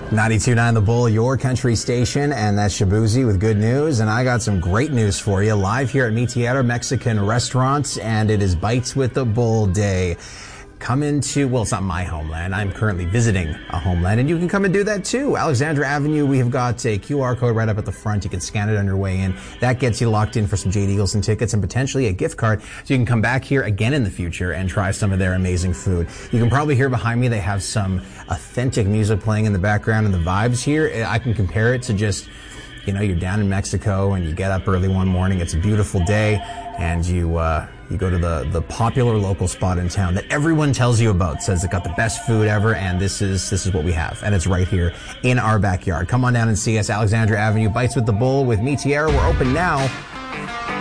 92.9 The Bull, your country station, and that's Shabuzi with good news. And I got some great news for you live here at Mi Tierra Mexican Restaurant, and it is Bites with the Bull Day. Come into, well, it's not my homeland. I'm currently visiting a homeland, and you can come and do that too. Alexandra Avenue, we have got a QR code right up at the front. You can scan it on your way in. That gets you locked in for some Jade Eagleson tickets and potentially a gift card, so you can come back here again in the future and try some of their amazing food. You can probably hear behind me they have some authentic music playing in the background, and the vibes here, I can compare it to just, you know, you're down in Mexico and you get up early one morning. It's a beautiful day, and you go to the popular local spot in town that everyone tells you about, says it got the best food ever, and this is what we have, and it's right here in our backyard. Come on down and see us, Alexandra Avenue, Bites with the Bull with Mi Tierra. We're open now